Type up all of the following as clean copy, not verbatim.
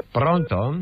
Pronto?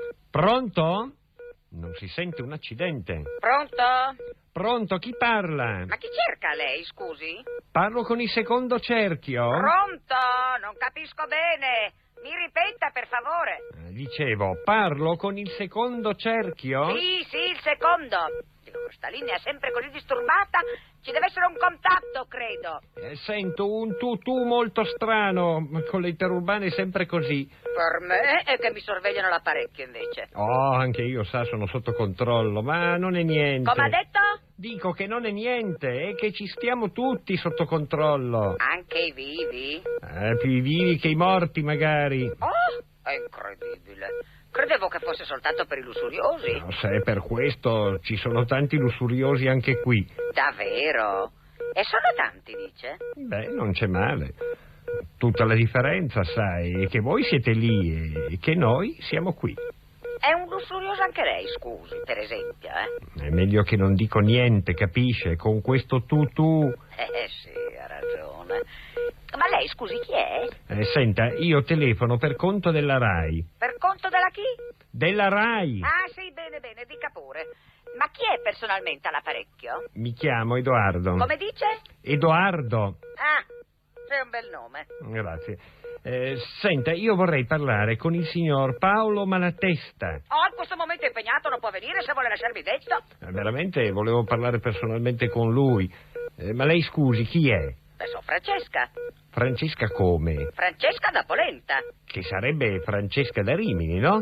Pronto? Non si sente un accidente. Pronto? Pronto, chi parla? Ma chi cerca lei, scusi? Parlo con il secondo cerchio. Pronto? Non capisco bene. Mi ripeta, per favore. Dicevo, parlo con il secondo cerchio? Sì, il secondo. Dico, questa linea è sempre così disturbata. Ci deve essere un contatto, credo. Sento un tutù molto strano, con le interurbane è sempre così. Per me è che mi sorvegliano l'apparecchio, invece. Oh, anche io, sa, sono sotto controllo, ma non è niente. Come ha detto? Dico che non è niente, è che ci stiamo tutti sotto controllo. Anche i vivi? Più i vivi che i morti, magari. Oh, è incredibile. Credevo che fosse soltanto per i lussuriosi. No, se è per questo, ci sono tanti lussuriosi anche qui. Davvero? E sono tanti, dice? Beh, non c'è male. Tutta la differenza, sai, è che voi siete lì e che noi siamo qui. È un lussurioso anche lei, scusi, per esempio, È meglio che non dico niente, capisce? Con questo tu. Sì, ha ragione. Ma lei, scusi, chi è? Senta, io telefono per conto della RAI. Per conto della chi? Della RAI! Ah, sì, bene, dica pure. Ma chi è personalmente all'apparecchio? Mi chiamo Edoardo. Come dice? Edoardo. Ah, è un bel nome. Grazie. Senta, io vorrei parlare con il signor Paolo Malatesta. In questo momento è impegnato, non può venire se vuole lasciarmi detto. Veramente volevo parlare personalmente con lui. Ma lei scusi, chi è? Beh, sono Francesca. Francesca come? Francesca da Polenta. Che sarebbe Francesca da Rimini, no?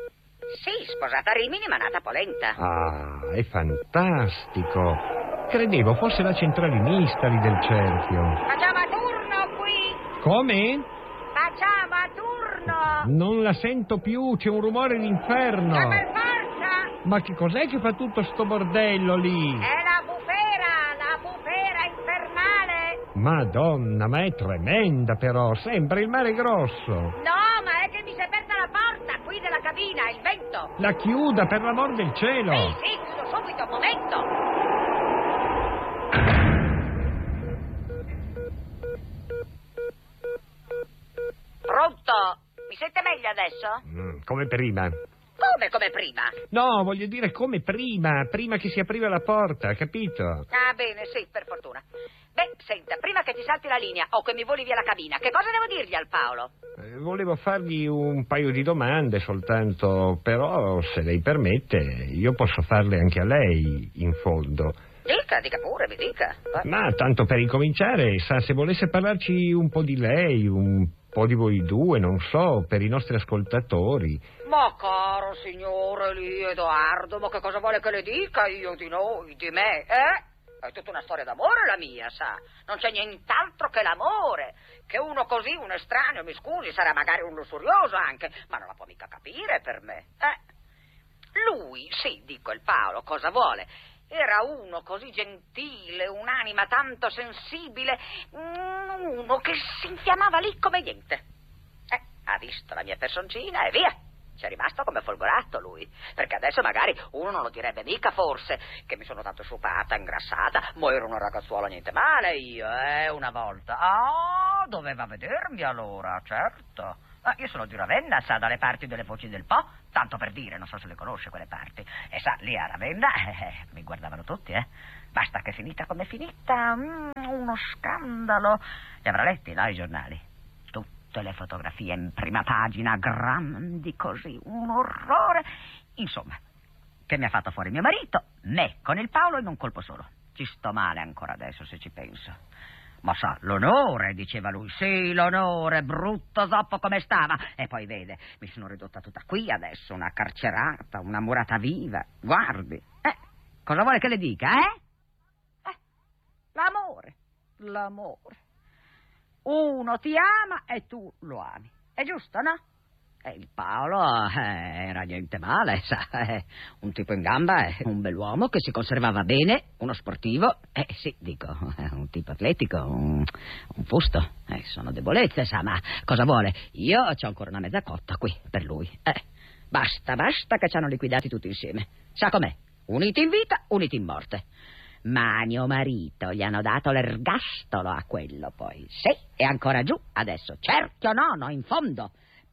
Sì, sposata a Rimini ma nata a Polenta. Ah, è fantastico. Credevo fosse la centralinista lì del cerchio. Facciamo a turno qui. Come? Facciamo a turno. Non la sento più, c'è un rumore d'inferno. Ma per forza. Ma che cos'è che fa tutto sto bordello lì? È la bufera infernale. Madonna, ma è tremenda però, sembra il mare grosso. No, ma è che mi si è aperta la porta qui della cabina, il vento. La chiuda, per l'amor del cielo. Sì, chiudo subito, un momento. Pronto? Mi sente meglio adesso? Come prima. Come prima? No, voglio dire come prima che si apriva la porta, capito? Ah, bene, sì, per fortuna. Beh, senta, prima che ti salti la linea o che mi voli via la cabina, che cosa devo dirgli al Paolo? Volevo fargli un paio di domande soltanto, però se lei permette, io posso farle anche a lei, in fondo. Dica pure, mi dica. Ma tanto per incominciare, sa, se volesse parlarci un po' di lei, un po' di voi due, non so, per i nostri ascoltatori. Ma caro signore lì, Edoardo, ma che cosa vuole che le dica io di noi, di me, È tutta una storia d'amore la mia, sa. Non c'è nient'altro che l'amore. Che uno così, un estraneo, mi scusi, sarà magari un lussurioso anche, ma non la può mica capire per me, Lui, sì, dico il Paolo, cosa vuole? Era uno così gentile, un'anima tanto sensibile, uno che si infiammava lì come niente. Ha visto la mia personcina e via. C'è rimasto come folgorato lui, perché adesso magari uno non lo direbbe mica forse, che mi sono tanto sciupata, ingrassata, ma ero una ragazzuola niente male io, una volta. Ah, doveva vedermi allora, certo. Io sono di Ravenna, sa, dalle parti delle Foci del Po, tanto per dire, non so se le conosce quelle parti. E sa, lì a Ravenna, mi guardavano tutti, Basta che finita come finita, uno scandalo. Li avrà letti, no, i giornali? Tutte le fotografie in prima pagina, grandi così, un orrore. Insomma, che mi ha fatto fuori mio marito, me con il Paolo in un colpo solo. Ci sto male ancora adesso se ci penso. Ma sa, l'onore, diceva lui, sì, l'onore, brutto zoppo come stava. E poi vede, mi sono ridotta tutta qui adesso, una carcerata, una murata viva. Guardi, cosa vuole che le dica, L'amore. Uno ti ama e tu lo ami. È giusto, no? E il Paolo era niente male, sa. Un tipo in gamba, un bell'uomo che si conservava bene, uno sportivo. Sì, dico, un tipo atletico, un fusto. Sono debolezze, sa, ma cosa vuole? Io c'ho ancora una mezza cotta qui, per lui. Basta che ci hanno liquidati tutti insieme. Sa com'è? Uniti in vita, uniti in morte. Ma mio marito gli hanno dato l'ergastolo a quello poi. Sì, è ancora giù adesso. Cerchio nono, in fondo.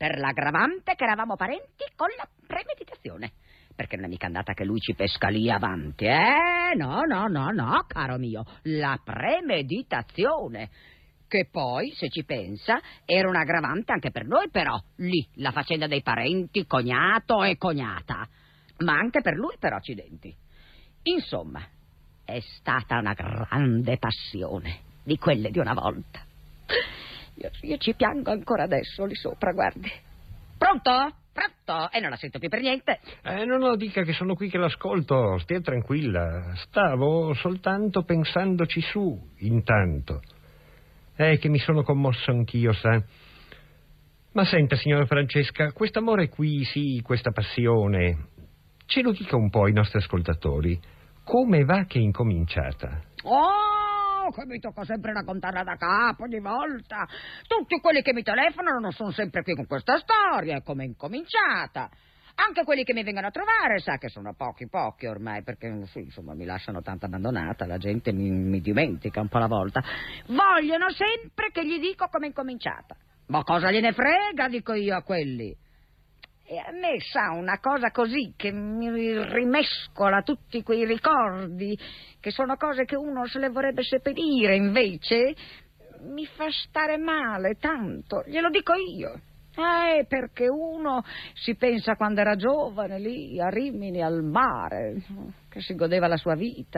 per l'aggravante che eravamo parenti con la premeditazione. Perché non è mica andata che lui ci pesca lì avanti, No, caro mio, la premeditazione. Che poi, se ci pensa, era un aggravante anche per noi, però, lì, la faccenda dei parenti, cognato e cognata. Ma anche per lui, però, accidenti. Insomma, è stata una grande passione, di quelle di una volta. Io ci piango ancora adesso, lì sopra, guardi. Pronto? Pronto? E non la sento più per niente. No, dica che sono qui che l'ascolto, stia tranquilla. Stavo soltanto pensandoci su, intanto. Che mi sono commosso anch'io, sa. Ma senta, signora Francesca, quest'amore qui, sì, questa passione, ce lo dica un po' ai nostri ascoltatori. Come va che è incominciata? Oh, che mi tocca sempre raccontarla da capo ogni volta. Tutti quelli che mi telefonano non sono sempre qui con questa storia, come è incominciata. Anche quelli che mi vengono a trovare, sa che sono pochi ormai, perché sì, insomma mi lasciano tanto abbandonata, la gente mi dimentica un po' alla volta. Vogliono sempre che gli dico come è incominciata. Ma cosa gliene frega, dico io a quelli. E a me, sa, una cosa così che mi rimescola tutti quei ricordi, che sono cose che uno se le vorrebbe seppellire, invece mi fa stare male tanto, glielo dico io. Perché uno si pensa quando era giovane lì a Rimini al mare, che si godeva la sua vita.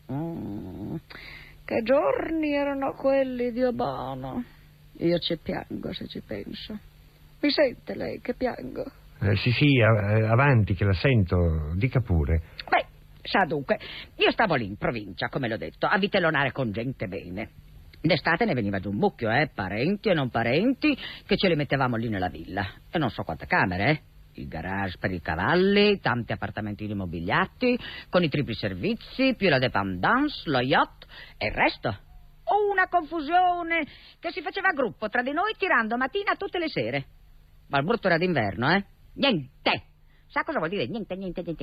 Che giorni erano quelli, Dio buono. Io ci piango se ci penso. Mi sente lei che piango? Sì, avanti che la sento, dica pure. Beh, sa dunque, io stavo lì in provincia, come l'ho detto, a vitellonare con gente bene. D'estate ne veniva giù un mucchio, parenti e non parenti, che ce li mettevamo lì nella villa. E non so quante camere, il garage per i cavalli, tanti appartamentini mobiliati, con i tripli servizi, più la dépendance, lo yacht e il resto. Una confusione che si faceva a gruppo tra di noi tirando mattina tutte le sere. Ma il brutto era d'inverno, Niente! Sa cosa vuol dire? Niente.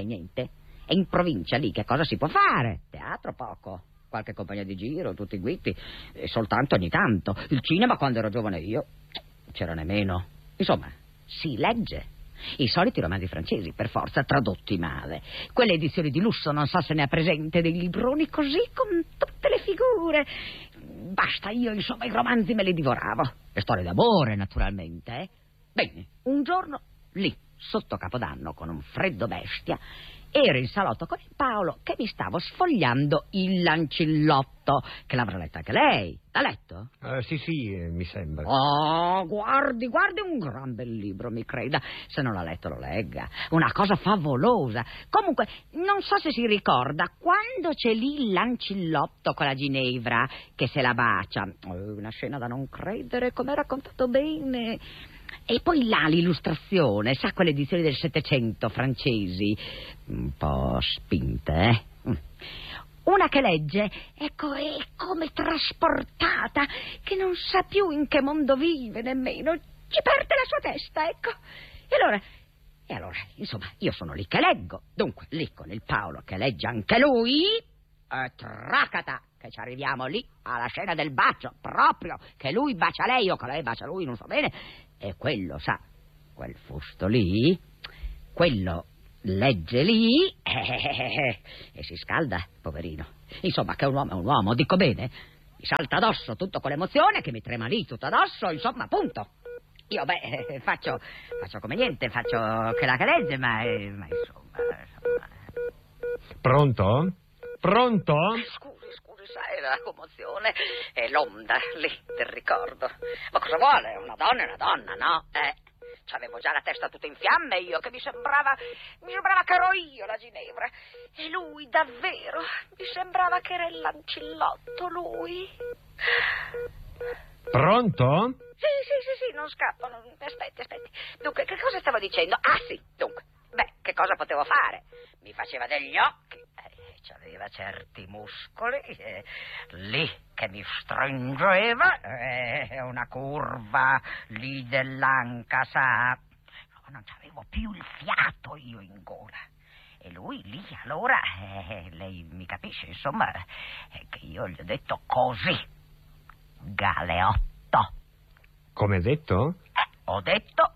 E in provincia lì che cosa si può fare? Teatro poco. Qualche compagnia di giro, tutti guitti, e soltanto ogni tanto. Il cinema, quando ero giovane io, c'era nemmeno. Insomma, si legge. I soliti romanzi francesi, per forza, tradotti male. Quelle edizioni di lusso, non so se ne ha presente, dei libroni così, con tutte le figure. Basta, io, insomma, i romanzi me li divoravo. Le storie d'amore, naturalmente, Bene, un giorno, lì, sotto Capodanno, con un freddo bestia, ero in salotto con il Paolo che mi stavo sfogliando il Lancillotto, che l'avrà letto anche lei. L'ha letto? Sì, mi sembra. Oh, guardi, un gran bel libro, mi creda. Se non l'ha letto lo legga. Una cosa favolosa. Comunque, non so se si ricorda, quando c'è lì il Lancillotto con la Ginevra che se la bacia. Una scena da non credere, com'è raccontato bene. E poi là l'illustrazione, sa, quelle edizioni del Settecento francesi, un po' spinte, Una che legge, ecco, è come trasportata, che non sa più in che mondo vive nemmeno, ci perde la sua testa, ecco. E allora, insomma, io sono lì che leggo, dunque, lì con il Paolo che legge anche lui, tracata, che ci arriviamo lì alla scena del bacio, proprio, che lui bacia lei o che lei bacia lui, non so bene, e quello, sa, quel fusto lì, quello legge lì e si scalda, poverino. Insomma, che un uomo è un uomo, dico bene. Mi salta addosso tutto con l'emozione, che mi trema lì tutto addosso, insomma, appunto. Io, faccio come niente, faccio che la che legge, ma insomma. Pronto? Pronto? Scusi, sai, la commozione è l'onda lì del ricordo. Ma cosa vuole? Una donna è una donna, no? C'avevo già la testa tutta in fiamme io, che mi sembrava che ero io la Ginevra. E lui, davvero, mi sembrava che era il Lancillotto, lui. Pronto? Sì, non scappo. Aspetti. Dunque, che cosa stavo dicendo? Ah, sì, dunque. Che cosa potevo fare? Mi faceva degli occhi, c'aveva certi muscoli, lì che mi stringeva, una curva lì dell'anca, sa. Non c'avevo più il fiato io in gola. E lui lì, allora, lei mi capisce, insomma, che io gli ho detto così, Galeotto. Come detto? Ho detto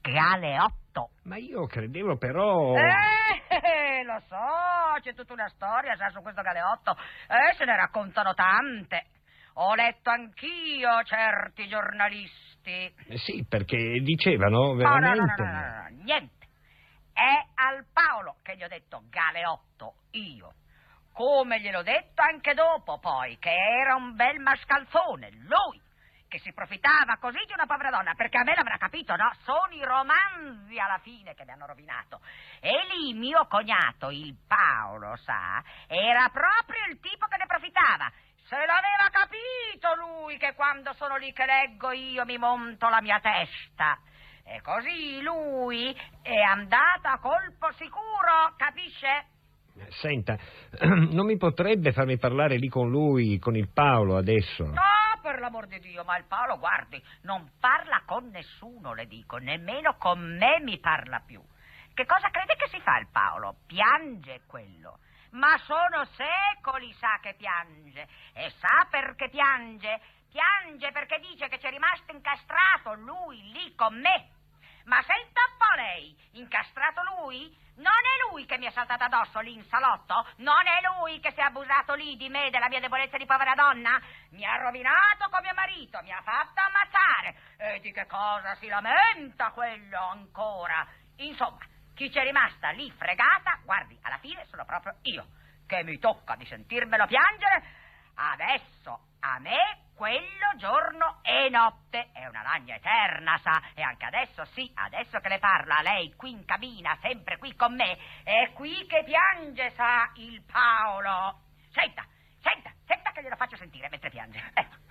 Galeotto. Ma io credevo però... Lo so, c'è tutta una storia, sa, su questo Galeotto. Se ne raccontano tante. Ho letto anch'io certi giornalisti. Sì, perché dicevano veramente... No, niente. È al Paolo che gli ho detto Galeotto, io. Come gliel'ho detto anche dopo, poi, che era un bel mascalzone, lui, che si profittava così di una povera donna, perché a me l'avrà capito, no? Sono i romanzi alla fine che mi hanno rovinato. E lì mio cognato, il Paolo, sa, era proprio il tipo che ne profittava. Se l'aveva capito lui che quando sono lì che leggo io mi monto la mia testa. E così lui è andato a colpo sicuro, capisce? Senta, non mi potrebbe farmi parlare lì con lui, con il Paolo, adesso? No, per l'amor di Dio, ma il Paolo, guardi, non parla con nessuno, le dico, nemmeno con me mi parla più. Che cosa crede che si fa il Paolo? Piange quello. Ma sono secoli, sa, che piange. E sa perché piange? Piange perché dice che c'è rimasto incastrato lui lì con me. Ma senta un po' lei, incastrato lui? Non è lui che mi è saltato addosso lì in salotto? Non è lui che si è abusato lì di me, della mia debolezza di povera donna? Mi ha rovinato con mio marito, mi ha fatto ammazzare. E di che cosa si lamenta quello ancora? Insomma, chi c'è rimasta lì fregata, guardi, alla fine sono proprio io, che mi tocca di sentirmelo piangere. Adesso, a me, quello giorno e notte è una lagna eterna, sa, e anche adesso, sì, adesso che le parla lei qui in cabina, sempre qui con me, è qui che piange, sa, il Paolo. Senta che glielo faccio sentire mentre piange.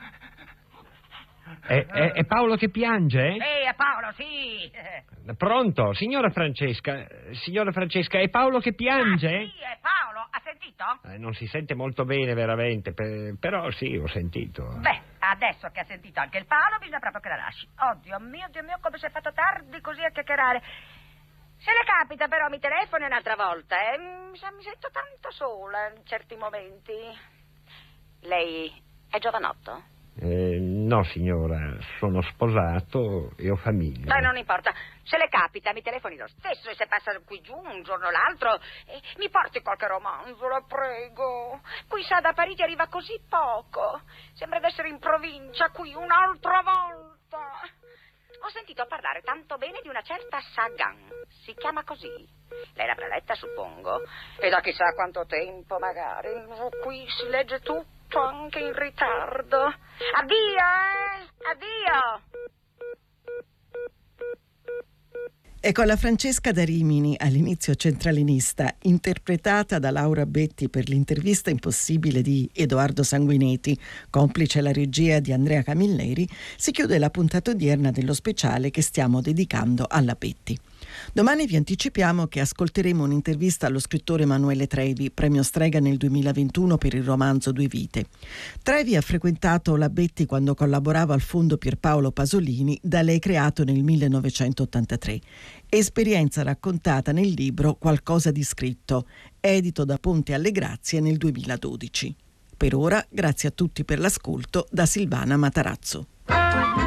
È Paolo che piange? Sì, è Paolo, sì. Pronto? Signora Francesca, è Paolo che piange? Ah, sì, è Paolo, ha sentito? Non si sente molto bene veramente, però sì, ho sentito. Beh, adesso che ha sentito anche il Paolo bisogna proprio che la lasci. Oh, Dio mio, come si è fatto tardi così a chiacchierare. Se le capita però mi telefoni un'altra volta, mi sento tanto sola in certi momenti. Lei è giovanotto? No, signora, sono sposato e ho famiglia. Beh, non importa. Se le capita, mi telefoni lo stesso e se passa qui giù un giorno o l'altro, mi porti qualche romanzo, la prego. Qui, sa, da Parigi arriva così poco. Sembra d'essere in provincia qui un'altra volta. Ho sentito parlare tanto bene di una certa Sagan. Si chiama così. Lei l'avrà letta, suppongo. E da chissà quanto tempo, magari. Qui si legge tutto, anche in ritardo. Addio, addio. Ecco la Francesca da Rimini, all'inizio centralinista, interpretata da Laura Betti per l'intervista impossibile di Edoardo Sanguineti, complice la regia di Andrea Camilleri, si chiude la puntata odierna dello speciale che stiamo dedicando alla Betti. Domani vi anticipiamo che ascolteremo un'intervista allo scrittore Emanuele Trevi, premio Strega nel 2021 per il romanzo Due vite. Trevi ha frequentato la Betti quando collaborava al Fondo Pierpaolo Pasolini, da lei creato nel 1983. Esperienza raccontata nel libro Qualcosa di scritto, edito da Ponte alle Grazie nel 2012. Per ora, grazie a tutti per l'ascolto, da Silvana Matarazzo.